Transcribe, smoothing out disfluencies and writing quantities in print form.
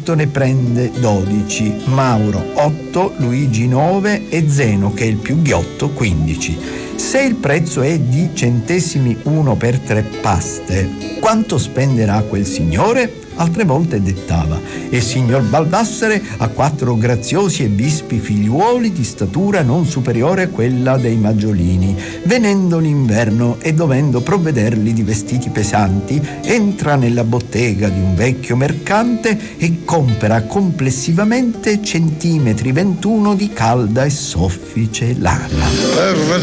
Alberto ne prende 12, Mauro 8, Luigi 9 e Zeno, che è il più ghiotto, 15. Se il prezzo è di centesimi uno per 3 paste, quanto spenderà quel signore? Altre volte dettava: e il signor Baldassare ha 4 graziosi e bispi figliuoli di statura non superiore a quella dei maggiolini. Venendo l'inverno e dovendo provvederli di vestiti pesanti, entra nella bottega di un vecchio mercante e compera complessivamente centimetri 21 di calda e soffice lana. Per